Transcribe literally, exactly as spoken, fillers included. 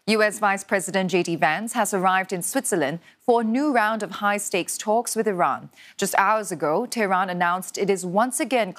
U S Vice President J D Vance has arrived in Switzerland for a new round of high-stakes talks with Iran. Just hours ago, Tehran announced it is once again